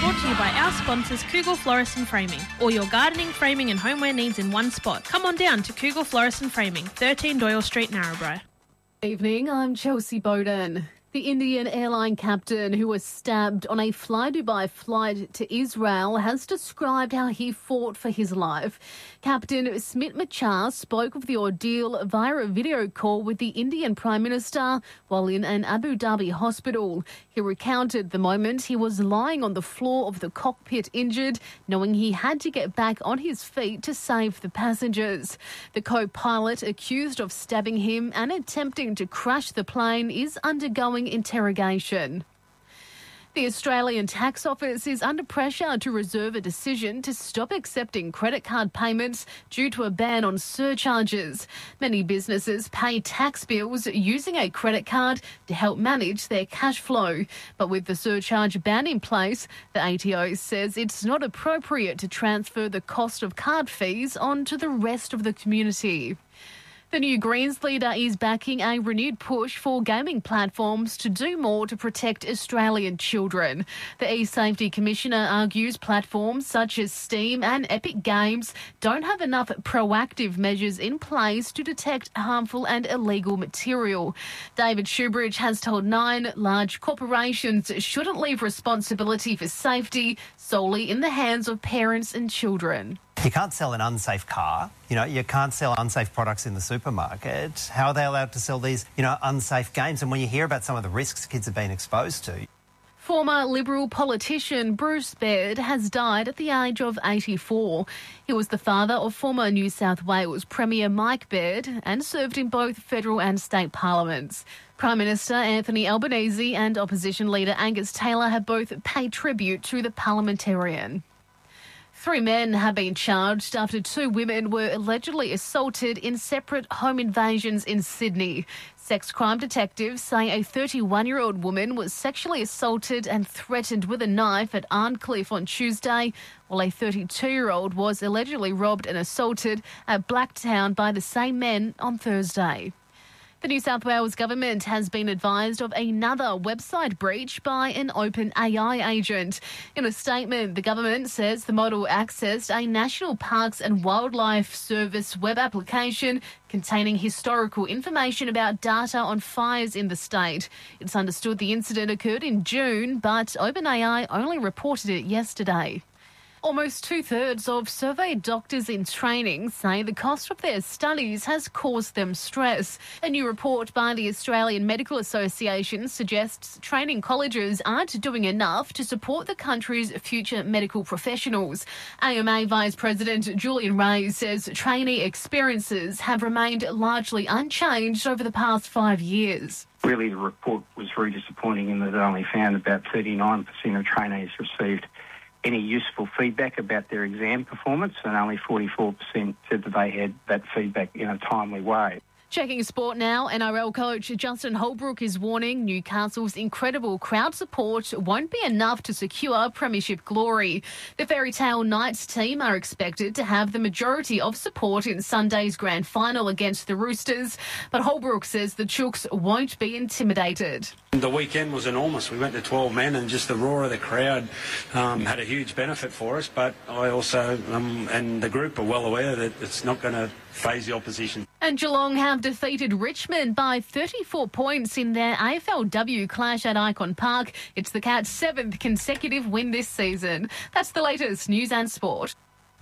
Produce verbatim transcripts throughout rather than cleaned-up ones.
brought to you by our sponsors Kugel Florist and Framing. All your gardening, framing and homeware needs in one spot. Come on down to Kugel Florist and Framing, thirteen Doyle Street, Narrabri. Evening, I'm Chelsea Bowden. The Indian airline captain who was stabbed on a Fly Dubai flight to Israel has described how he fought for his life. Captain Smit Machar spoke of the ordeal via a video call with the Indian Prime Minister while in an Abu Dhabi hospital. He recounted the moment he was lying on the floor of the cockpit injured, knowing he had to get back on his feet to save the passengers. The co-pilot accused of stabbing him and attempting to crash the plane is undergoing interrogation. The Australian Tax Office is under pressure to reserve a decision to stop accepting credit card payments due to a ban on surcharges. Many businesses pay tax bills using a credit card to help manage their cash flow. But with the surcharge ban in place, the A T O says it's not appropriate to transfer the cost of card fees onto the rest of the community. The new Greens leader is backing a renewed push for gaming platforms to do more to protect Australian children. The E-Safety Commissioner argues platforms such as Steam and Epic Games don't have enough proactive measures in place to detect harmful and illegal material. David Shoebridge has told Nine large corporations shouldn't leave responsibility for safety solely in the hands of parents and children. You can't sell an unsafe car. You know, you can't sell unsafe products in the supermarket. How are they allowed to sell these, you know, unsafe games? And when you hear about some of the risks kids have been exposed to. Former Liberal politician Bruce Baird has died at the age of eighty-four. He was the father of former New South Wales Premier Mike Baird and served in both federal and state parliaments. Prime Minister Anthony Albanese and opposition leader Angus Taylor have both paid tribute to the parliamentarian. Three men have been charged after two women were allegedly assaulted in separate home invasions in Sydney. Sex crime detectives say a thirty-one-year-old woman was sexually assaulted and threatened with a knife at Arncliffe on Tuesday, while a thirty-two-year-old was allegedly robbed and assaulted at Blacktown by the same men on Thursday. The New South Wales government has been advised of another website breach by an OpenAI agent. In a statement, the government says the model accessed a National Parks and Wildlife Service web application containing historical information about data on fires in the state. It's understood the incident occurred in June, but OpenAI only reported it yesterday. Almost two-thirds of surveyed doctors in training say the cost of their studies has caused them stress. A new report by the Australian Medical Association suggests training colleges aren't doing enough to support the country's future medical professionals. A M A Vice President Julian Ray says trainee experiences have remained largely unchanged over the past five years. Really, the report was very disappointing in that it only found about thirty-nine percent of trainees received any useful feedback about their exam performance, and only forty-four percent said that they had that feedback in a timely way. Checking sport now, N R L coach Justin Holbrook is warning Newcastle's incredible crowd support won't be enough to secure premiership glory. The Fairy Tale Knights team are expected to have the majority of support in Sunday's grand final against the Roosters, but Holbrook says the Chooks won't be intimidated. The weekend was enormous. We went to twelve men and just the roar of the crowd um, had a huge benefit for us, but I also um, and the group are well aware that it's not going to faze the opposition. And Geelong have defeated Richmond by thirty-four points in their A F L W clash at Icon Park. It's the Cats' seventh consecutive win this season. That's the latest news and sport.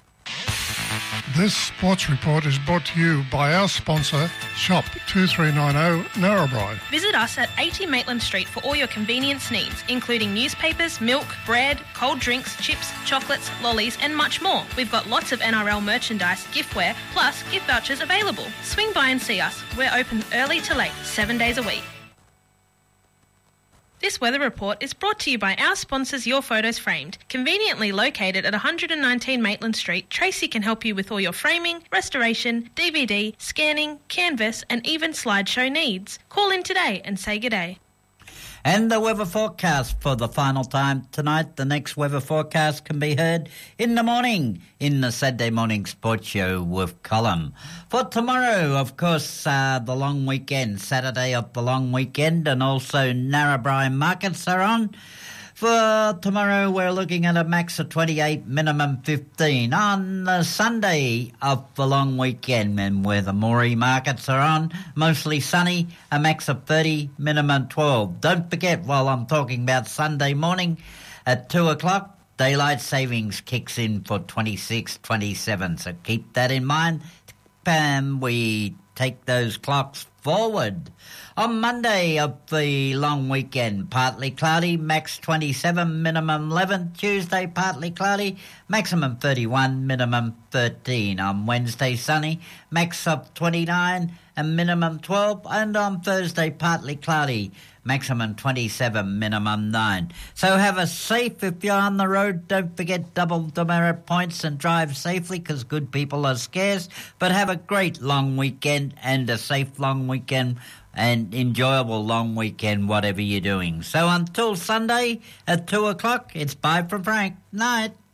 This sports report is brought to you by our sponsor, Shop two three nine zero Narrabri. Visit us at eighty Maitland Street for all your convenience needs, including newspapers, milk, bread, cold drinks, chips, chocolates, lollies and much more. We've got lots of N R L merchandise, giftware, plus gift vouchers available. Swing by and see us. We're open early to late, seven days a week. This weather report is brought to you by our sponsors Your Photos Framed. Conveniently located at one hundred nineteen Maitland Street, Tracy can help you with all your framing, restoration, D V D, scanning, canvas and even slideshow needs. Call in today and say good day. And the weather forecast for the final time tonight. The next weather forecast can be heard in the morning in the Saturday Morning Sports Show with Colin. For tomorrow, of course, uh, the long weekend, Saturday of the long weekend, and also Narrabri markets are on. For tomorrow, we're looking at a max of twenty-eight, minimum fifteen. On the Sunday of the long weekend, and where the Moree markets are on, mostly sunny, a max of thirty, minimum twelve. Don't forget, while I'm talking about Sunday morning, at two o'clock, daylight savings kicks in for twenty-six, twenty-seven. So keep that in mind. And we take those clocks forward. On Monday of the long weekend, partly cloudy, max twenty-seven, minimum eleven. Tuesday, partly cloudy, maximum thirty-one, minimum thirteen. On Wednesday, sunny, max of twenty-nine and minimum twelve. And on Thursday, partly cloudy, maximum twenty-seven, minimum nine. So have a safe, if you're on the road, don't forget double demerit points and drive safely because good people are scarce. But have a great long weekend and a safe long weekend and enjoyable long weekend, whatever you're doing. So until Sunday at two o'clock, it's bye from Frank. Night.